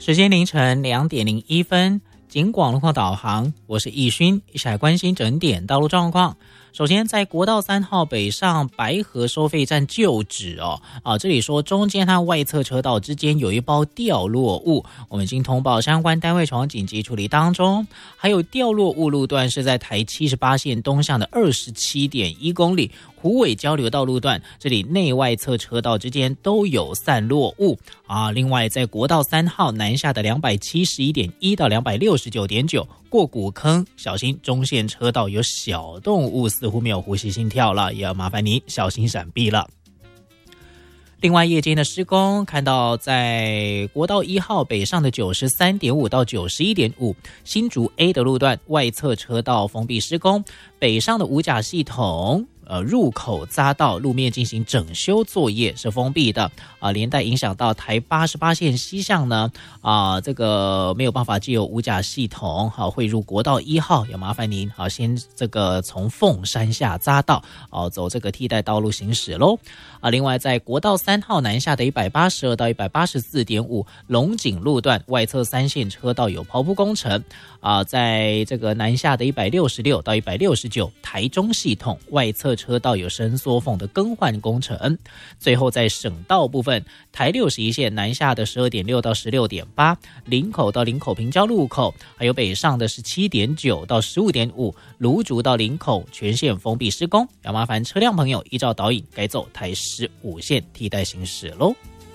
时间凌晨2:01，警广路况导航，我是易勋，一起来关心整点道路状况。首先，在国道3号北上白河收费站旧址这里说中间和外侧车道之间有一包掉落物，我们已经通报相关单位从紧急处理当中。还有掉落物路段是在台78线东向的 27.1 公里虎尾交流道路段，这里内外侧车道之间都有散落物另外，在国道3号南下的 271.1 到 269.9 过古坑，小心中线车道有小动物似乎没有呼吸心跳了，也要麻烦您小心闪避了。另外，夜间的施工看到在国道1号北上的 93.5 到 91.5 新竹 A 的路段外侧车道封闭施工，北上的五甲系统入口匝道路面进行整修作业是封闭的连带影响到台88线西向呢这个没有办法藉由五甲系统汇入国道1号，要麻烦您先这个从凤山下匝道走这个替代道路行驶咯另外，在国道3号南下的182到 184.5 龙井路段外侧3线车道有刨铺工程在这个南下的166到169台中系统外侧车道有伸缩缝的更换工程。最后，在省道部分，台61线南下的 12.6 到 16.8 林口到林口平交路口，还有北上的 17.9 到 15.5 芦竹到林口全线封闭施工，要麻烦车辆朋友依照导引改走台15线替代行驶咯。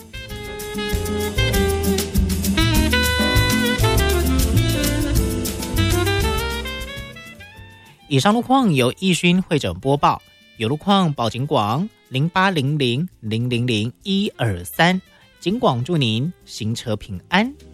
以上路况由易勋会诊播报，有路况报警广0800 000 123，警广祝您行车平安。